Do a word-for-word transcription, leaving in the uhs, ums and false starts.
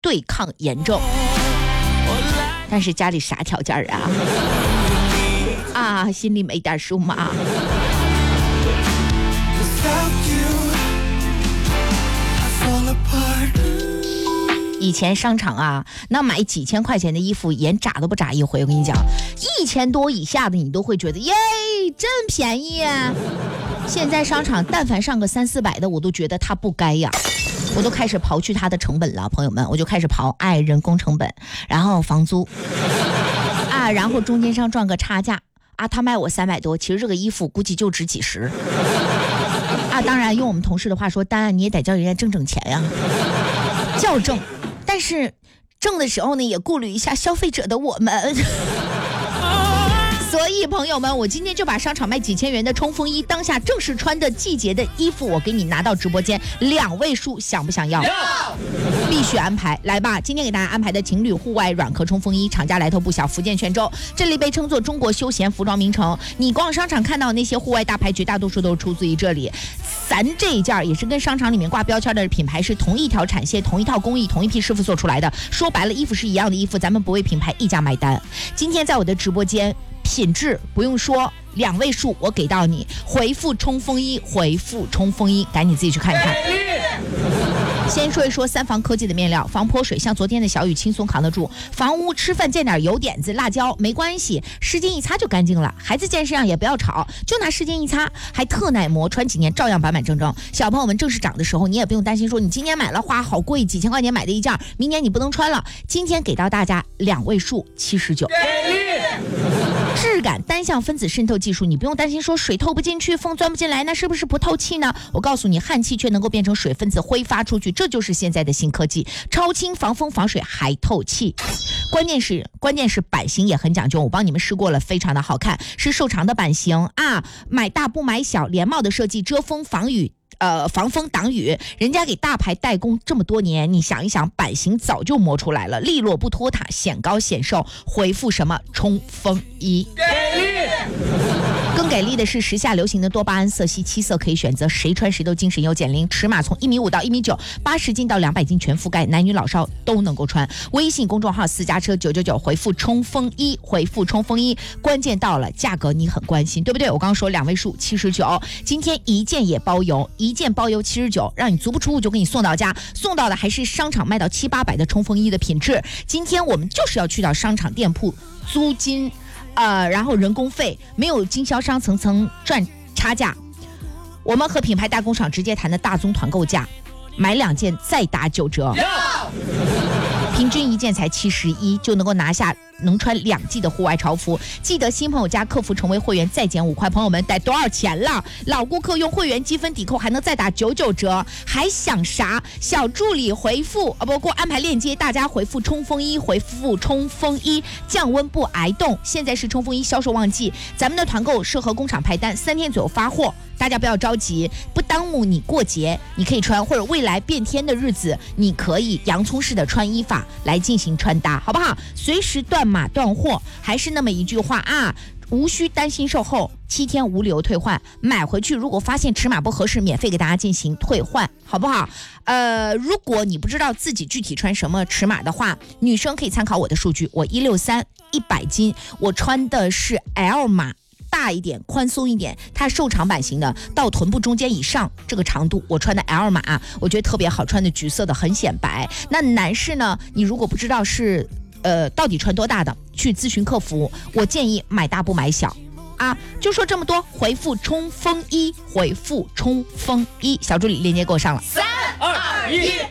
对抗严重。但是家里啥条件啊？啊，心里没点数吗？以前商场啊，那买几千块钱的衣服，眼眨都不眨一回。我跟你讲，一千多以下的你都会觉得耶，真便宜啊！现在商场但凡上个三四百的，我都觉得它不该呀。我都开始刨去它的成本了，朋友们，我就开始刨，哎，人工成本，然后房租啊，然后中间商赚个差价啊，他卖我三百多，其实这个衣服估计就值几十啊。当然，用我们同事的话说，当然你也得叫人家挣挣钱呀，叫挣。但是挣的时候呢，也顾虑一下消费者的我们。所以朋友们，我今天就把商场卖几千元的冲锋衣，当下正式穿的季节的衣服，我给你拿到直播间，两位数，想不想要？必须安排，来吧！今天给大家安排的情侣户外软壳冲锋衣，厂家来头不小，福建泉州，这里被称作中国休闲服装名城。你逛商场看到那些户外大牌，绝大多数都是出自于这里。咱这一件也是跟商场里面挂标签的品牌是同一条产线、同一套工艺、同一批师傅做出来的。说白了，衣服是一样的衣服，咱们不为品牌一家买单。今天在我的直播间，品质不用说，两位数我给到你，回复冲锋衣，回复冲锋衣，赶紧自己去看一看。先说一说三防科技的面料，防泼水，像昨天的小雨轻松扛得住。房屋吃饭见点油点子、辣椒没关系，湿巾一擦就干净了。孩子见识上也不要吵，就拿湿巾一擦，还特耐磨，穿几年照样板板正正。小朋友们正式长的时候，你也不用担心说你今年买了花好贵，几千块钱买的一件，明年你不能穿了。今天给到大家两位数七十九。质感单向分子渗透技术，你不用担心说水透不进去，风钻不进来，那是不是不透气呢？我告诉你，焊气却能够变成水分子挥发出去，这就是现在的新科技，超轻防风防水还透气。关键是关键是版型也很讲究，我帮你们试过了，非常的好看，是瘦长的版型啊，买大不买小，连帽的设计，遮风防雨。呃，防风挡雨，人家给大牌代工这么多年，你想一想，版型早就磨出来了，利落不拖沓，显高显瘦。回复什么？冲锋衣。给力！更给力的是时下流行的多巴胺色系，七色可以选择，谁穿谁都精神又减龄。尺码从一米五到一米九，八十斤到两百斤全覆盖，男女老少都能够穿。微信公众号私家车九九九，回复冲锋衣，回复冲锋衣。关键到了，价格你很关心，对不对？我刚刚说两位数七十九，今天一件也包邮，一件包邮七十九，让你足不出户就给你送到家，送到的还是商场卖到七八百的冲锋衣的品质。今天我们就是要去到商场店铺，租金。呃，然后人工费没有经销商层层赚差价，我们和品牌代工厂直接谈的大宗团购价，买两件再打九折，平均一件才七十一，就能够拿下能穿两季的户外潮服。记得新朋友加客服成为会员再减五块，朋友们得多少钱了？老顾客用会员积分抵扣还能再打九九折，还想啥？小助理回复啊，不给我安排链接，大家回复冲锋衣，回复冲锋衣，降温不挨冻。现在是冲锋衣销售旺季，咱们的团购适合工厂排单，三天左右发货。大家不要着急，不耽误你过节，你可以穿，或者未来变天的日子，你可以洋葱式的穿衣法来进行穿搭，好不好？随时断码断货，还是那么一句话啊，无需担心售后，七天无理由退换，买回去如果发现尺码不合适，免费给大家进行退换，好不好？呃，如果你不知道自己具体穿什么尺码的话，女生可以参考我的数据，我一六三，一百斤，我穿的是 L 码。大一点，宽松一点，它瘦长版型的，到臀部中间以上这个长度，我穿的 L 码，我觉得特别好穿的，橘色的很显白。那男士呢，你如果不知道是呃到底穿多大的，去咨询客服，我建议买大不买小啊。就说这么多，回复冲锋衣，回复冲锋衣，小助理链接给我上了。 三二一。